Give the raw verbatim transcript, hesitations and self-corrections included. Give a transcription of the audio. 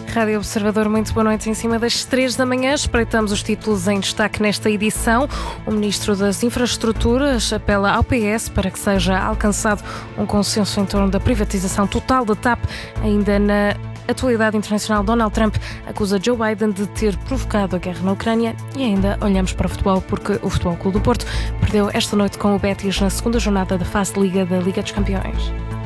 Rádio Observador, muito boa noite. Em cima das três da manhã, espreitamos os títulos em destaque nesta edição. O Ministro das Infraestruturas apela ao P S para que seja alcançado um consenso em torno da privatização total da TAP. Ainda na atualidade internacional, Donald Trump acusa Joe Biden de ter provocado a guerra na Ucrânia. E ainda olhamos para o futebol, porque o Futebol Clube do Porto perdeu esta noite com o Betis na segunda jornada da fase de Liga da Liga dos Campeões.